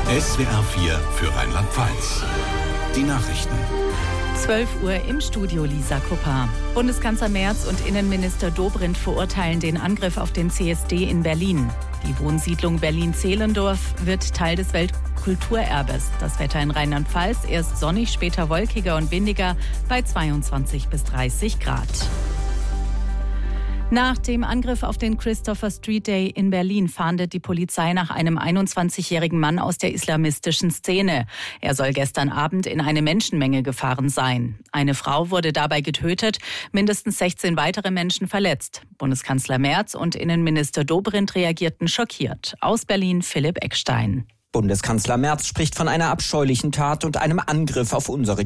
SWR 4 für Rheinland-Pfalz. Die Nachrichten. 12 Uhr im Studio Lisa Kuppar. Bundeskanzler Merz und Innenminister Dobrindt verurteilen den Angriff auf den CSD in Berlin. Die Wohnsiedlung Berlin-Zehlendorf wird Teil des Weltkulturerbes. Das Wetter in Rheinland-Pfalz erst sonnig, später wolkiger und windiger bei 22 bis 30 Grad. Nach dem Angriff auf den Christopher Street Day in Berlin fahndet die Polizei nach einem 21-jährigen Mann aus der islamistischen Szene. Er soll gestern Abend in eine Menschenmenge gefahren sein. Eine Frau wurde dabei getötet, mindestens 16 weitere Menschen verletzt. Bundeskanzler Merz und Innenminister Dobrindt reagierten schockiert. Aus Berlin Philipp Eckstein. Bundeskanzler Merz spricht von einer abscheulichen Tat und einem Angriff auf unsere